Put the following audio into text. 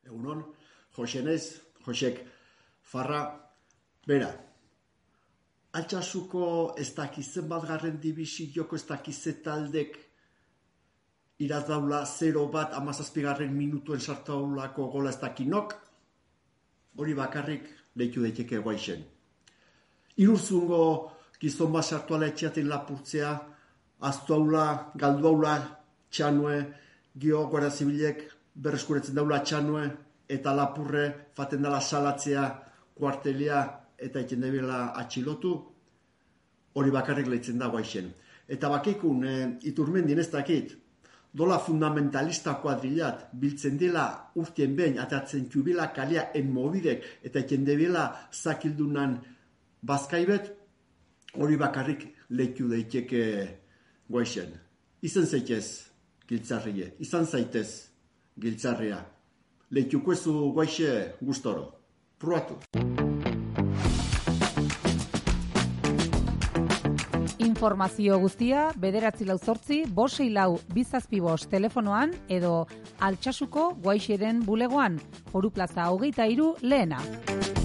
Egunon, Josenez, Josek, Farra, bera. Altsasuko ez dakizen batgarren dibizioko ez dakizen taldek irazdaula 0-1 17. minutuen sartaulako gola ez dakinok, hori bakarrik lehitu daiteke guaixen. Irurzungo gizon bat sartuala etxeaten lapurtzea, aztuaula, galduaula, txanue, gio guardia zibilek berreskuretzen daula txanue, eta lapurre faten dela salatzea, kuartelia eta egiten debela atxilotu, hori bakarrik lehitzen da guaixen. Eta bakikun, Iturmendin ez dakit, dola fundamentalista kuadrilat, biltzen dela urtien behin, atatzen txubila kalia enmobidek, eta egiten debela zakildunan bazkaibet, hori bakarrik lehitu daiteke guaixen. Izan zaitez, giltzarrie, izan zaitez, giltzarria. Lehituko ezu guaixe gustoro. Pruatu. Informazio guztia 948-564-275 telefonoan edo Altsasuko Guaixeren bulegoan, Foru Plaza 23 lehena.